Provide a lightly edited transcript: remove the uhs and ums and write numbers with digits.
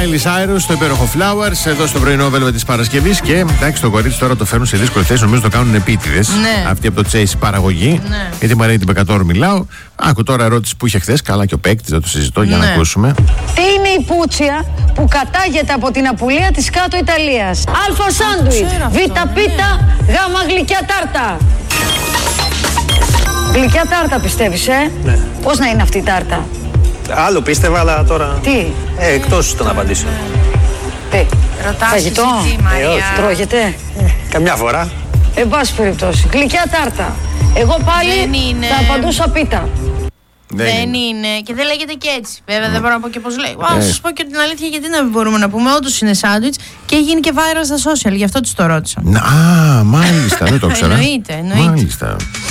Miley Cyrus στο υπέροχο Flowers εδώ στο πρωινό Velvet της Παρασκευής. Και εντάξει, το κορίτσι τώρα το φέρνουν σε δύσκολη θέση. Νομίζω το κάνουν επίτηδες. Ναι. Αυτή από το Chase παραγωγή. Ναι. Γιατί Μαρία την Πεκατόρου μιλάω. Άκου τώρα ερώτηση που είχε χθες. Καλά και ο παίκτης, δεν το συζητώ για να ακούσουμε. Τι είναι η πούτσια που κατάγεται από την Απουλία της κάτω Ιταλίας? Α σάντουιτς, Β πίτα, Γ γλυκιά τάρτα. Γλυκιά τάρτα πιστεύεις, Ναι. Πώς να είναι αυτή η τάρτα? Άλλο πίστευα, αλλά τώρα. Τι? Εκτός το να απαντήσω. Τι? Ρωτάς Φαγητό? εσύ τι, Μαρία? όχι. Τρώγεται? Καμιά φορά. Εν πάση περιπτώσει. Γλυκιά τάρτα. Εγώ πάλι Δεν είναι. θα απαντούσα πίτα. Δεν είναι. Και δεν λέγεται και έτσι. Βέβαια δεν μπορώ να πω και πώς λέει. Να σας πω και την αλήθεια, γιατί να μην μπορούμε να πούμε. Όντως είναι σάντουιτς και γίνει και viral στα social. Γι' αυτό τους το ρώτησα. Α, μάλιστα, δεν το ξέρα. Εννοείται. Μάλιστα.